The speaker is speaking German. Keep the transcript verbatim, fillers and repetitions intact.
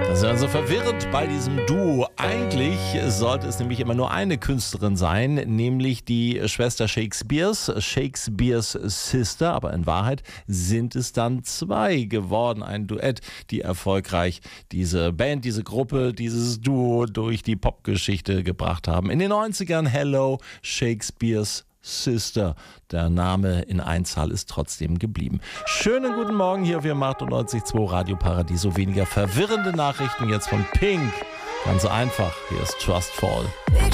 Das ist also verwirrend bei diesem Duo. Eigentlich sollte es nämlich immer nur eine Künstlerin sein, nämlich die Schwester Shakespeares, Shakespeares Sister. Aber in Wahrheit sind es dann zwei geworden. Ein Duett, die erfolgreich diese Band, diese Gruppe, dieses Duo durch die Popgeschichte gebracht haben. In den neunzigern Hello, Shakespeares Sister. Der Name in Einzahl ist trotzdem geblieben. Schönen guten Morgen hier auf Ihrem achtundneunzig Komma zwei Radio Paradiso. Weniger verwirrende Nachrichten jetzt von Pink. Ganz einfach. Hier ist Trust Fall.